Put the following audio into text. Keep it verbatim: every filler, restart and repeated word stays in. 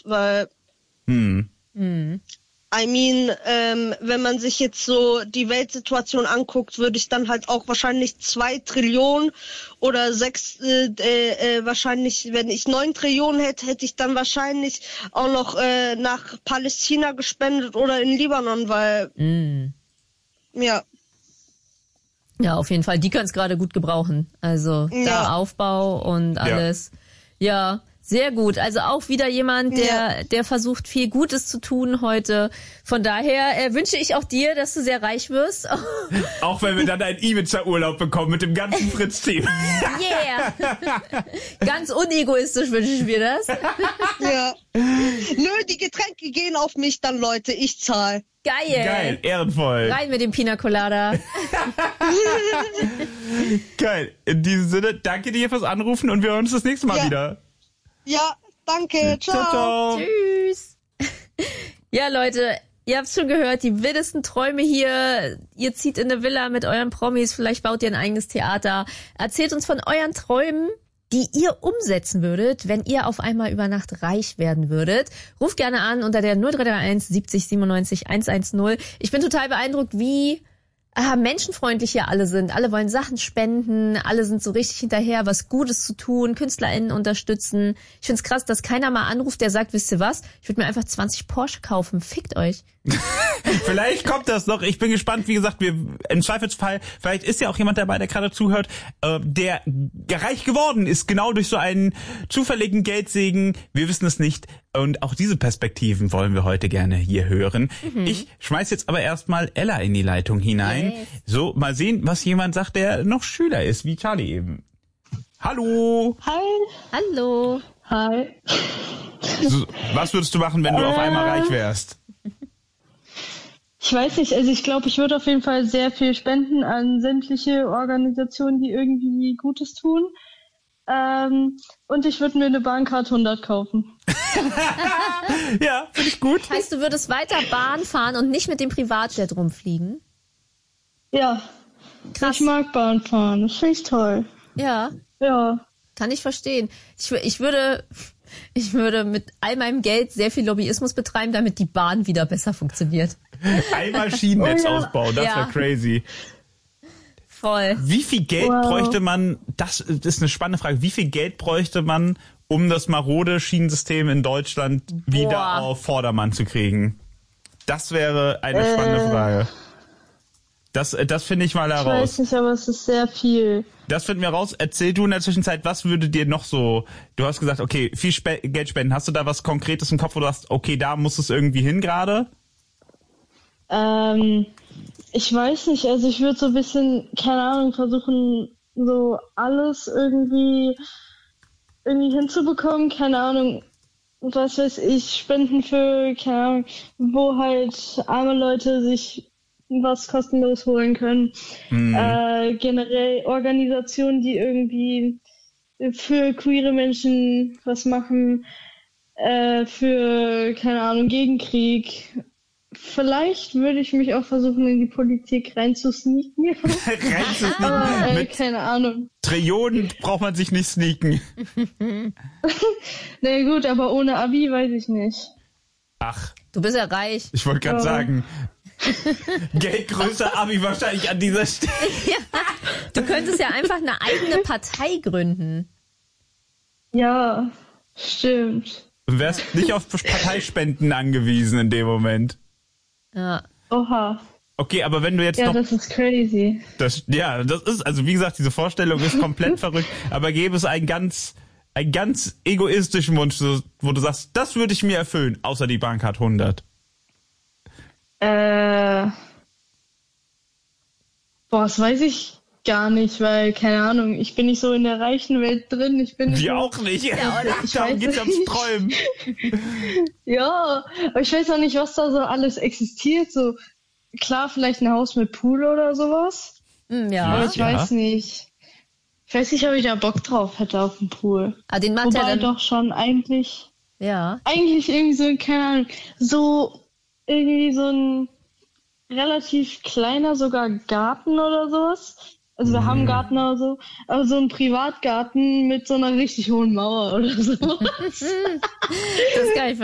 weil hm. Hm. I mean, ähm, wenn man sich jetzt so die Weltsituation anguckt, würde ich dann halt auch wahrscheinlich zwei Trillionen oder sechs, äh, äh, wahrscheinlich, wenn ich neun Trillionen hätte, hätte ich dann wahrscheinlich auch noch äh, nach Palästina gespendet oder in Libanon, weil, mm. ja. Ja, auf jeden Fall, die können es gerade gut gebrauchen. Also da ja. Aufbau und alles. Ja. ja. Sehr gut. Also auch wieder jemand, der ja. der versucht, viel Gutes zu tun heute. Von daher äh, wünsche ich auch dir, dass du sehr reich wirst. Auch wenn wir dann einen Ibiza-Urlaub bekommen mit dem ganzen Fritz-Team. Yeah. Ganz unegoistisch wünsche ich mir das. Ja. Nö, die Getränke gehen auf mich dann, Leute. Ich zahle. Geil. Geil, ehrenvoll. Rein mit dem Pina Colada. Geil. In diesem Sinne, danke dir fürs Anrufen und wir hören uns das nächste Mal ja. wieder. Ja, danke. Ciao. Ciao, ciao. Tschüss. Ja, Leute, ihr habt's schon gehört, die wildesten Träume hier. Ihr zieht in eine Villa mit euren Promis, vielleicht baut ihr ein eigenes Theater. Erzählt uns von euren Träumen, die ihr umsetzen würdet, wenn ihr auf einmal über Nacht reich werden würdet. Ruft gerne an unter der null drei drei eins siebzig siebenundneunzig hundertzehn. Ich bin total beeindruckt, wie ah, menschenfreundlich hier alle sind. Alle wollen Sachen spenden, alle sind so richtig hinterher, was Gutes zu tun, KünstlerInnen unterstützen. Ich find's krass, dass keiner mal anruft, der sagt, wisst ihr was, ich würde mir einfach zwanzig Porsche kaufen, fickt euch. Vielleicht kommt das noch. Ich bin gespannt. Wie gesagt, wir im Zweifelsfall, vielleicht ist ja auch jemand dabei, der gerade zuhört, äh, der reich geworden ist, genau durch so einen zufälligen Geldsegen. Wir wissen es nicht. Und auch diese Perspektiven wollen wir heute gerne hier hören. Mhm. Ich schmeiß jetzt aber erstmal Ella in die Leitung hinein. Yes. So, mal sehen, was jemand sagt, der noch Schüler ist, wie Charlie eben. Hallo. Hi. Hallo. Hi. So, was würdest du machen, wenn du äh, auf einmal reich wärst? Ich weiß nicht, also ich glaube, ich würde auf jeden Fall sehr viel spenden an sämtliche Organisationen, die irgendwie Gutes tun. Ähm, und ich würde mir eine Bahncard hundert kaufen. Ja, finde ich gut. Heißt, du würdest weiter Bahn fahren und nicht mit dem Privatjet rumfliegen? Ja. Krass. Ich mag Bahn fahren, das finde ich toll. Ja. Ja. Kann ich verstehen. Ich, ich würde... Ich würde mit all meinem Geld sehr viel Lobbyismus betreiben, damit die Bahn wieder besser funktioniert. Einmal Schienennetz oh ja. ausbauen, das ja. wäre crazy. Voll. Wie viel Geld wow. bräuchte man, das ist eine spannende Frage, wie viel Geld bräuchte man, um das marode Schienensystem in Deutschland Boah. wieder auf Vordermann zu kriegen? Das wäre eine äh. spannende Frage. Das, das finde ich mal heraus. Ich weiß nicht, aber es ist sehr viel. Das finden wir raus. Erzähl du in der Zwischenzeit, was würde dir noch so... Du hast gesagt, okay, viel Spe- Geld spenden. Hast du da was Konkretes im Kopf, wo du sagst, okay, da muss es irgendwie hin gerade? Ähm, ich weiß nicht. Also ich würde so ein bisschen, keine Ahnung, versuchen, so alles irgendwie, irgendwie hinzubekommen. Keine Ahnung, was weiß ich, Spenden für, keine Ahnung, wo halt arme Leute sich... was kostenlos holen können. Mhm. Äh, generell Organisationen, die irgendwie für queere Menschen was machen, äh, für, keine Ahnung, Gegenkrieg. Vielleicht würde ich mich auch versuchen, in die Politik reinzusneaken. reinzusneaken? Aber, äh, Mit keine Ahnung. Trillionen braucht man sich nicht sneaken. Na gut, aber ohne Abi weiß ich nicht. Ach. Du bist ja reich. Ich wollte gerade oh. sagen... Geldgrößer Abi wahrscheinlich an dieser Stelle. Ja, du könntest ja einfach eine eigene Partei gründen. Ja, stimmt. Du wärst nicht auf Parteispenden angewiesen in dem Moment. Ja. Oha. Okay, aber wenn du jetzt ja, noch... Ja, das ist crazy. Das, ja, das ist, also wie gesagt, diese Vorstellung ist komplett verrückt, aber gäbe es einen ganz, einen ganz egoistischen Wunsch, wo du sagst, das würde ich mir erfüllen, außer die Bahncard hundert. Äh, boah, das weiß ich gar nicht, weil, keine Ahnung, ich bin nicht so in der reichen Welt drin. Ich bin Wir so, auch nicht. Ja, ich Darum geht's ums Träumen. Ja, aber ich weiß auch nicht, was da so alles existiert. So, klar, vielleicht ein Haus mit Pool oder sowas. Ja. Aber ich ja. weiß nicht. Ich weiß nicht, ob ich da Bock drauf hätte auf den Pool. Ah, den macht Wobei ja dann... doch schon eigentlich... Ja. Eigentlich irgendwie so, keine Ahnung, so... irgendwie so ein relativ kleiner sogar Garten oder sowas. Also wir mm. haben einen Garten oder so, aber so ein Privatgarten mit so einer richtig hohen Mauer oder so. Das kann ich